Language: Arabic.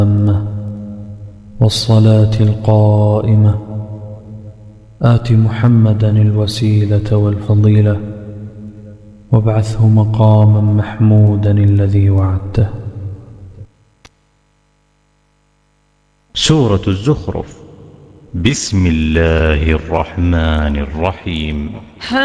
والصلاة القائمة آت محمدا الوسيلة والفضيلة وابعثه مقاما محمودا الذي وعدته. سورة الزخرف. بسم الله الرحمن الرحيم.